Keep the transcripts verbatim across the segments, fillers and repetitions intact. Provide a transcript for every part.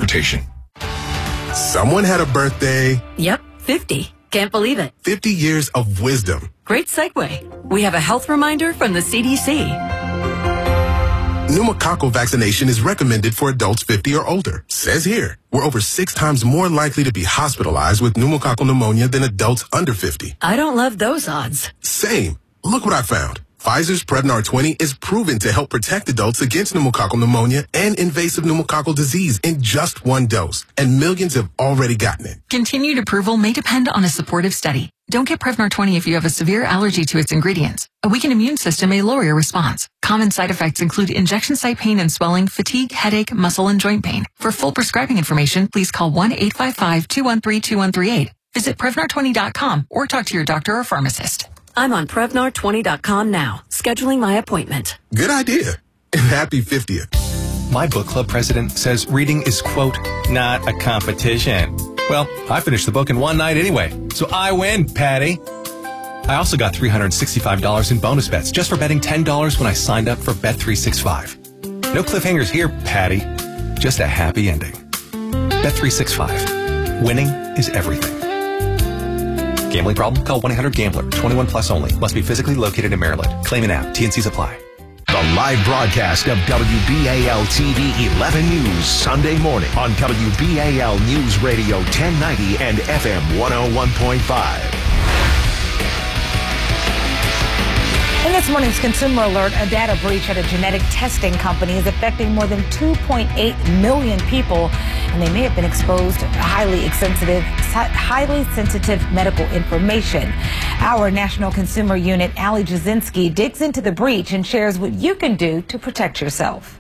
transportation. Someone had a birthday. Yep, fifty. Can't believe it. fifty years of wisdom. Great segue. We have a health reminder from the C D C. Pneumococcal vaccination is recommended for adults fifty or older. Says here, we're over six times more likely to be hospitalized with pneumococcal pneumonia than adults under fifty. I don't love those odds. Same. Look what I found. Pfizer's Prevnar twenty is proven to help protect adults against pneumococcal pneumonia and invasive pneumococcal disease in just one dose. And millions have already gotten it. Continued approval may depend on a supportive study. Don't get Prevnar twenty if you have a severe allergy to its ingredients. A weakened immune system may lower your response. Common side effects include injection site pain and swelling, fatigue, headache, muscle, and joint pain. For full prescribing information, please call one eight five five, two one three, two one three eight. Visit Prevnar twenty dot com or talk to your doctor or pharmacist. I'm on Prevnar twenty dot com now, scheduling my appointment. Good idea. And happy fiftieth. My book club president says reading is, quote, not a competition. Well, I finished the book in one night anyway, so I win, Patty. I also got three hundred sixty-five dollars in bonus bets just for betting ten dollars when I signed up for Bet three sixty-five. No cliffhangers here, Patty. Just a happy ending. Bet three sixty-five. Winning is everything. Gambling problem? Call one eight hundred gambler. twenty-one plus only. Must be physically located in Maryland. Claim an app. T N Cs apply. The live broadcast of W B A L T V eleven News Sunday morning on W B A L News Radio ten ninety and F M one oh one point five. In this morning's Consumer Alert, a data breach at a genetic testing company is affecting more than two point eight million people, and they may have been exposed to highly sensitive, highly sensitive medical information. Our National Consumer Unit, Ali Jasinski, digs into the breach and shares what you can do to protect yourself.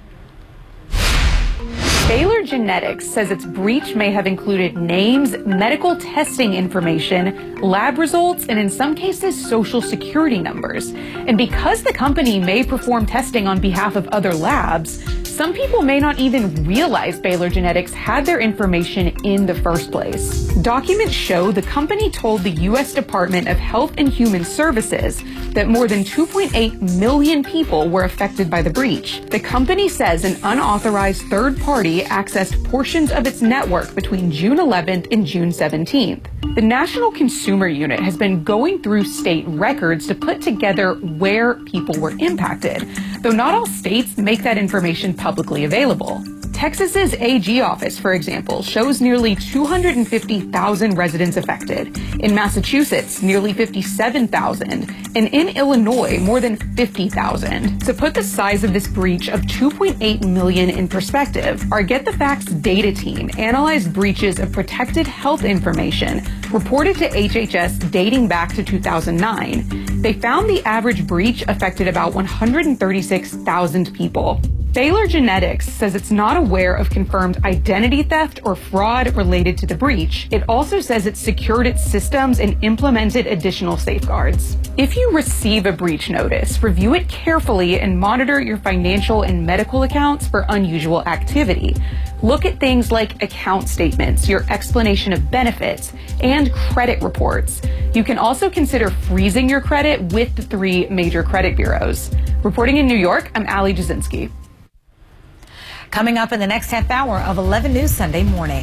Baylor Genetics says its breach may have included names, medical testing information, lab results, and in some cases, social security numbers. And because the company may perform testing on behalf of other labs, some people may not even realize Baylor Genetics had their information in the first place. Documents show the company told the U S Department of Health and Human Services that more than two point eight million people were affected by the breach. The company says an unauthorized third party accessed portions of its network between June eleventh and June seventeenth. The National Consumer Unit has been going through state records to put together where people were impacted, though not all states make that information publicly available. Texas's A G office, for example, shows nearly two hundred fifty thousand residents affected. In Massachusetts, nearly fifty-seven thousand. And in Illinois, more than fifty thousand. To put the size of this breach of two point eight million in perspective, our Get the Facts data team analyzed breaches of protected health information reported to H H S dating back to two thousand nine. They found the average breach affected about one hundred thirty-six thousand people. Baylor Genetics says it's not aware of confirmed identity theft or fraud related to the breach. It also says it secured its systems and implemented additional safeguards. If you receive a breach notice, review it carefully and monitor your financial and medical accounts for unusual activity. Look at things like account statements, your explanation of benefits, and credit reports. You can also consider freezing your credit with the three major credit bureaus. Reporting in New York, I'm Ali Jasinski. Coming up in the next half hour of eleven News Sunday morning.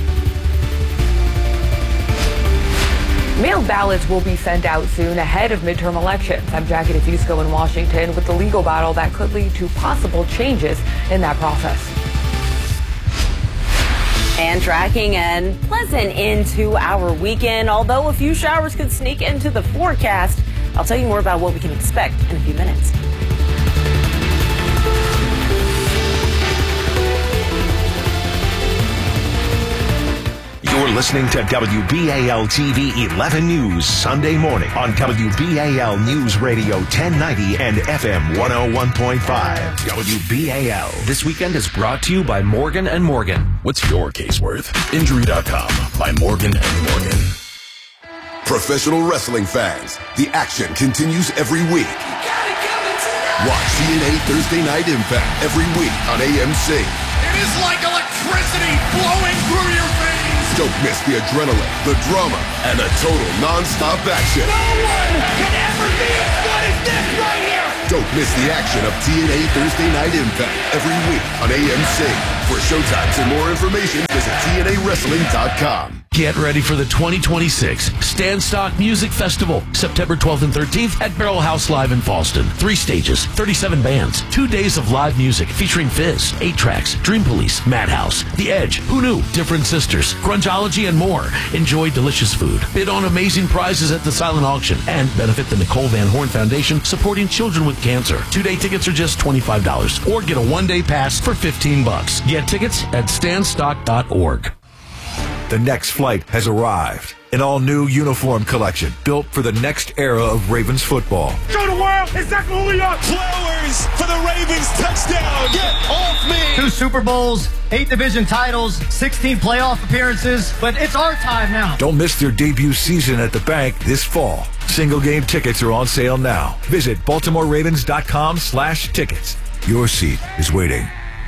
Mail ballots will be sent out soon ahead of midterm elections. I'm Jackie DeFusco in Washington with the legal battle that could lead to possible changes in that process. And tracking and pleasant into our weekend, although a few showers could sneak into the forecast. I'll tell you more about what we can expect in a few minutes. You're listening to W B A L T V eleven News Sunday morning on W B A L News Radio ten ninety and F M one oh one point five. W B A L. This weekend is brought to you by Morgan and Morgan. What's your case worth? Injury dot com by Morgan and Morgan. Professional wrestling fans, the action continues every week. Watch C N A Thursday Night Impact every week on A M C. It is like electricity flowing through your veins. Don't miss the adrenaline, the drama, and the total non-stop action. No one can ever be as good as this right here. Don't miss the action of T N A Thursday Night Impact every week on A M C. For showtimes and more information, visit T N A wrestling dot com. Get ready for the twenty twenty-six Stand Stock Music Festival, September twelfth and thirteenth at Barrel House Live in Fallston. Three stages, thirty-seven bands, two days of live music featuring Fizz, eight Tracks, Dream Police, Madhouse, The Edge, Who Knew, Different Sisters, Grungeology, and more. Enjoy delicious food, bid on amazing prizes at the silent auction, and benefit the Nicole Van Horn Foundation supporting children with cancer. Two-day tickets are just twenty-five dollars, or get a one-day pass for fifteen bucks. Get tickets at stand stock dot org. The next flight has arrived. An all-new uniform collection built for the next era of Ravens football. Show the world exactly who we are. Flowers for the Ravens touchdown. Get off me. Two Super Bowls, eight division titles, sixteen playoff appearances, but it's our time now. Don't miss their debut season at the bank this fall. Single game tickets are on sale now. Visit baltimore ravens dot com slash tickets. Your seat is waiting.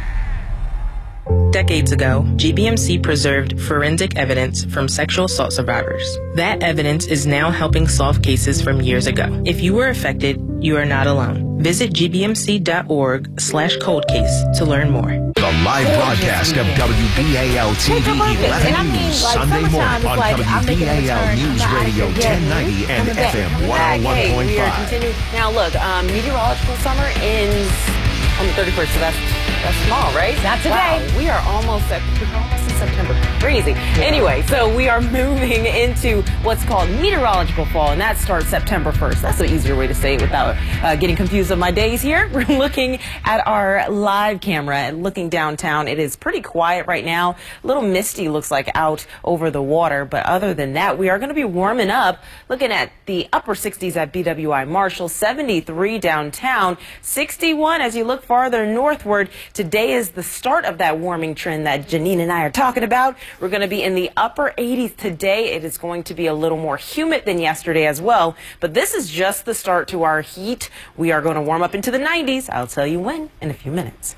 Decades ago, G B M C preserved forensic evidence from sexual assault survivors. That evidence is now helping solve cases from years ago. If you were affected, you are not alone. Visit g b m c dot org slash cold case to learn more. The live broadcast of W B A L T V eleven News Sunday morning on W B A L News Radio ten ninety and F M one oh one point five. Now look, um, meteorological summer ends on the thirty-first, so that's that's small, right? Not today. Wow, we are almost at we're almost in September. Crazy. Anyway, so we are moving into what's called meteorological fall, and that starts September first. That's an easier way to say it without uh, getting confused on my days here. We're looking at our live camera and looking downtown. It is pretty quiet right now. A little misty looks like out over the water, but other than that, we are going to be warming up. Looking at the upper sixties at B W I Marshall, seventy-three downtown, sixty-one as you look farther northward. Today is the start of that warming trend that Janine and I are talking about. We're going to be in the upper eighties today. It is going to be a little more humid than yesterday as well, but this is just the start to our heat. We are going to warm up into the nineties. I'll tell you when in a few minutes.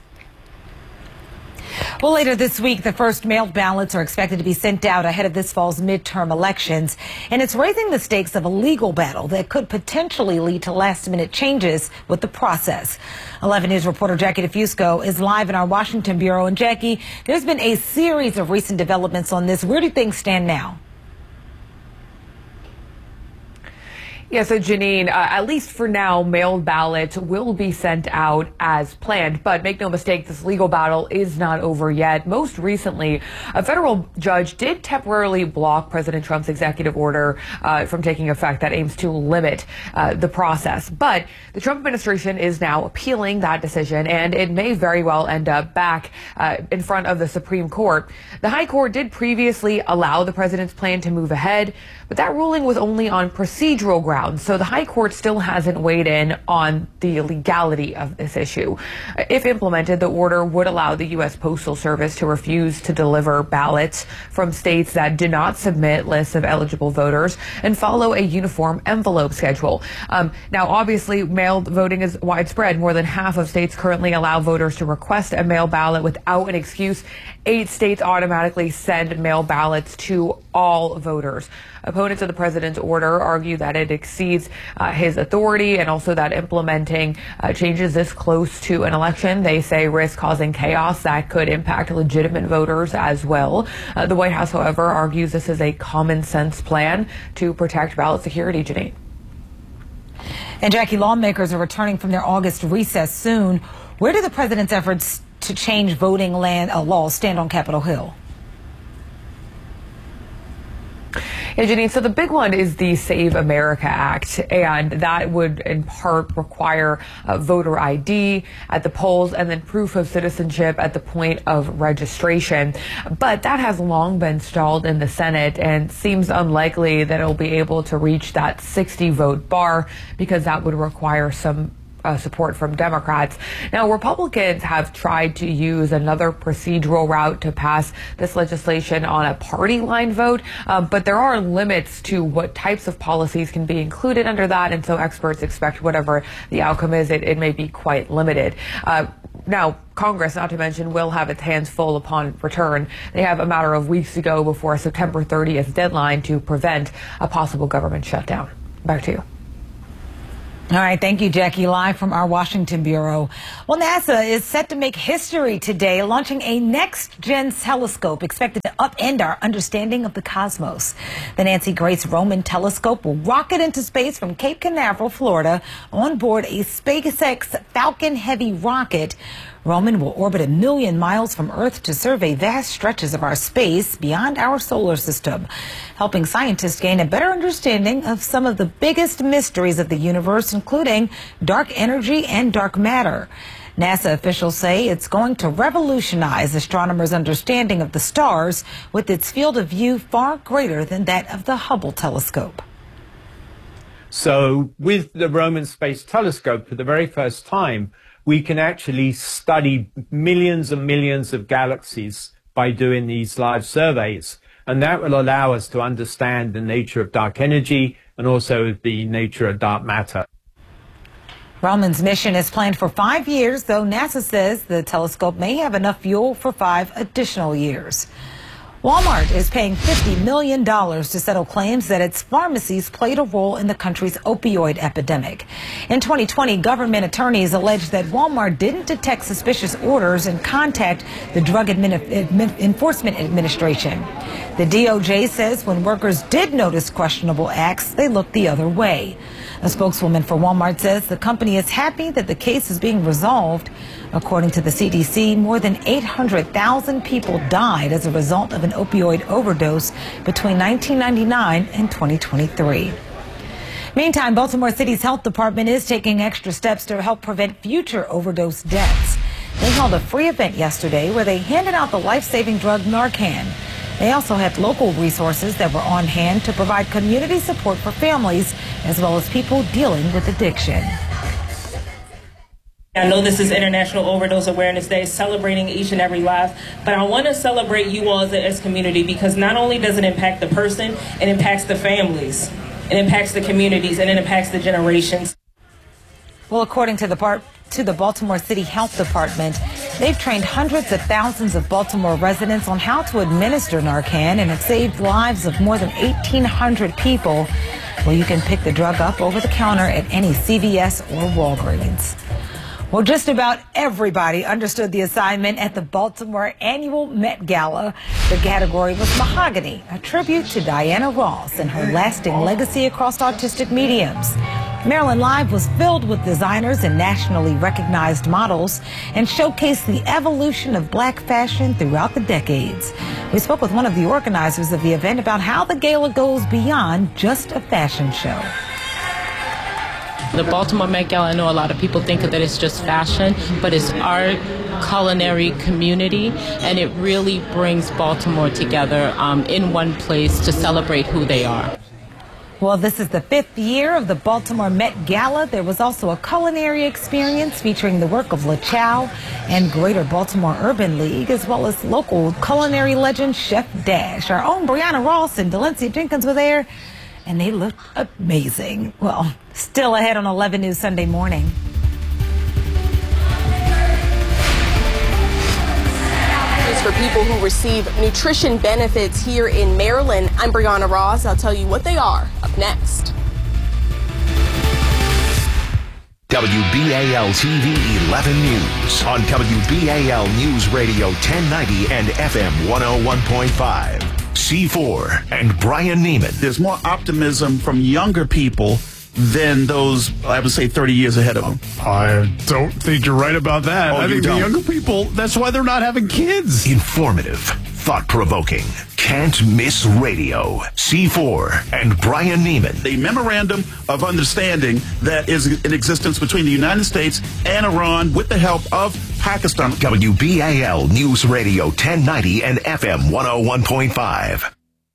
Well, later this week, the first mailed ballots are expected to be sent out ahead of this fall's midterm elections, and it's raising the stakes of a legal battle that could potentially lead to last-minute changes with the process. eleven News reporter Jackie DeFusco is live in our Washington bureau. And Jackie, there's been a series of recent developments on this. Where do things stand now? Yeah, so Janine, uh, at least for now, mailed ballots will be sent out as planned. But make no mistake, this legal battle is not over yet. Most recently, a federal judge did temporarily block President Trump's executive order uh, from taking effect that aims to limit uh, the process. But the Trump administration is now appealing that decision, and it may very well end up back uh, in front of the Supreme Court. The High Court did previously allow the president's plan to move ahead, but that ruling was only on procedural grounds. So the High Court still hasn't weighed in on the legality of this issue. If implemented, the order would allow the U S Postal Service to refuse to deliver ballots from states that do not submit lists of eligible voters and follow a uniform envelope schedule. Um, now, obviously, mailed voting is widespread. More than half of states currently allow voters to request a mail ballot without an excuse. Eight states automatically send mail ballots to all voters. Opponents of the president's order argue that it exceeds uh, his authority and also that implementing uh, changes this close to an election, they say, risk causing chaos that could impact legitimate voters as well. Uh, the White House, however, argues this is a common sense plan to protect ballot security. Janine. And Jackie, lawmakers are returning from their August recess soon. Where do the president's efforts to change voting land uh, laws stand on Capitol Hill? Yeah, Janine, so the big one is the Save America Act, and that would in part require uh, voter I D at the polls and then proof of citizenship at the point of registration. But that has long been stalled in the Senate and seems unlikely that it'll be able to reach that sixty vote bar because that would require some Uh, support from Democrats. Now, Republicans have tried to use another procedural route to pass this legislation on a party line vote, uh, but there are limits to what types of policies can be included under that, and so experts expect whatever the outcome is, it, it may be quite limited. Uh, now, Congress, not to mention, will have its hands full upon return. They have a matter of weeks to go before a September thirtieth deadline to prevent a possible government shutdown. Back to you. All right, thank you, Jackie. Live from our Washington bureau. Well, NASA is set to make history today, launching a next-gen telescope expected to upend our understanding of the cosmos. The Nancy Grace Roman telescope will rocket into space from Cape Canaveral, Florida, on board a SpaceX Falcon Heavy rocket. Roman will orbit a million miles from Earth to survey vast stretches of our space beyond our solar system, helping scientists gain a better understanding of some of the biggest mysteries of the universe, including dark energy and dark matter. NASA officials say it's going to revolutionize astronomers' understanding of the stars, with its field of view far greater than that of the Hubble telescope. So with the Roman Space Telescope, for the very first time, we can actually study millions and millions of galaxies by doing these live surveys. And that will allow us to understand the nature of dark energy and also the nature of dark matter. Roman's mission is planned for five years, though NASA says the telescope may have enough fuel for five additional years. Walmart is paying fifty million dollars to settle claims that its pharmacies played a role in the country's opioid epidemic. In twenty twenty, government attorneys alleged that Walmart didn't detect suspicious orders and contact the Drug Admin- Enforcement Administration. The D O J says when workers did notice questionable acts, they looked the other way. A spokeswoman for Walmart says the company is happy that the case is being resolved. According to the C D C, more than eight hundred thousand people died as a result of an opioid overdose between nineteen ninety-nine and twenty twenty-three. Meantime, Baltimore City's health department is taking extra steps to help prevent future overdose deaths. They held a free event yesterday where they handed out the life-saving drug Narcan. They also had local resources that were on hand to provide community support for families as well as people dealing with addiction. I know this is International Overdose Awareness Day, celebrating each and every life, but I want to celebrate you all as a as community, because not only does it impact the person, it impacts the families, it impacts the communities, and it impacts the generations. Well, according to the part to the Baltimore City Health Department, they've trained hundreds of thousands of Baltimore residents on how to administer Narcan, and it saved lives of more than eighteen hundred people. Well, you can pick the drug up over the counter at any C V S or Walgreens. Well, just about everybody understood the assignment at the Baltimore annual Met Gala. The category was Mahogany, a tribute to Diana Ross and her lasting legacy across artistic mediums. Maryland Live was filled with designers and nationally recognized models and showcased the evolution of black fashion throughout the decades. We spoke with one of the organizers of the event about how the gala goes beyond just a fashion show. The Baltimore Met Gala, I know a lot of people think that it's just fashion, but it's art, culinary, community, and it really brings Baltimore together um, in one place to celebrate who they are. Well, this is the fifth year of the Baltimore Met Gala. There was also a culinary experience featuring the work of La Chow and Greater Baltimore Urban League, as well as local culinary legend Chef Dash. Our own Brianna Ross and Delencia Jenkins were there, and they looked amazing. Well, still ahead on eleven News Sunday Morning. For people who receive nutrition benefits here in Maryland. I'm Brianna Ross. I'll tell you what they are up next. W B A L T V eleven News on W B A L News Radio ten ninety and F M one oh one point five. C four and Brian Neiman. There's more optimism from younger people than those, I would say, thirty years ahead of them. I don't think you're right about that. Oh, I think don't? the younger people, that's why they're not having kids. Informative, thought-provoking, can't miss radio. C four and Brian Neiman. The memorandum of understanding that is in existence between the United States and Iran with the help of Pakistan. W B A L News Radio ten ninety and F M one oh one point five.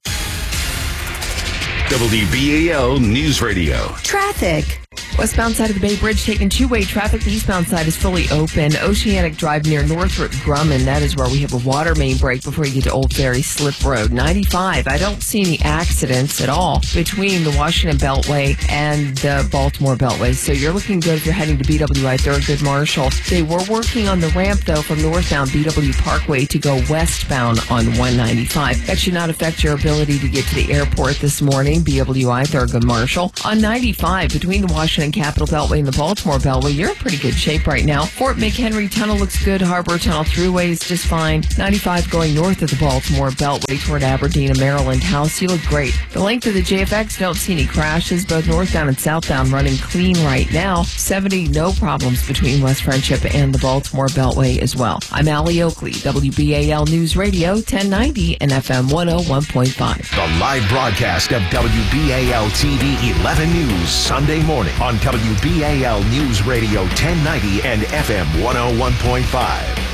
W B A L News Radio. Traffic. Westbound side of the Bay Bridge taking two-way traffic. The eastbound side is fully open. Oceanic Drive near Northrop Grumman. That is where we have a water main break before you get to Old Ferry Slip Road. ninety-five. I don't see any accidents at all between the Washington Beltway and the Baltimore Beltway. So you're looking good if you're heading to B W I Thurgood Marshall. They were working on the ramp, though, from northbound B W Parkway to go westbound on one ninety-five. That should not affect your ability to get to the airport this morning. B W I Thurgood Marshall. On ninety-five, between the Washington and Capitol Beltway and the Baltimore Beltway, you're in pretty good shape right now. Fort McHenry Tunnel looks good. Harbor Tunnel Thruway is just fine. ninety-five going north of the Baltimore Beltway toward Aberdeen and Maryland House. You look great. The length of the J F X, don't see any crashes. Both northbound and southbound running clean right now. seventy, no problems between West Friendship and the Baltimore Beltway as well. I'm Allie Oakley, W B A L News Radio, ten ninety and F M one oh one point five. The live broadcast of W B A L T V eleven News Sunday morning on W B A L News Radio ten ninety and F M one oh one point five.